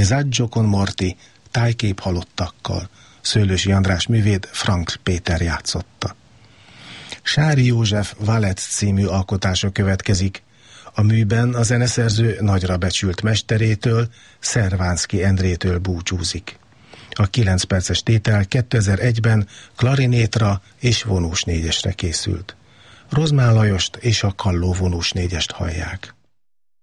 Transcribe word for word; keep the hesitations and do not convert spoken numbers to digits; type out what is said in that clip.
Viaggio con morti, tájkép halottakkal. Szőlősi András művét Frank Péter játszotta. Sári József Valec című alkotása következik. A műben a zeneszerző nagyra becsült mesterétől, Szervánszky Endrétől búcsúzik. A kilenc perces tétel kétezer-egyben klarinétra és vonós négyesre készült. Rozmán Lajost és a Kalló vonós négyest hallják.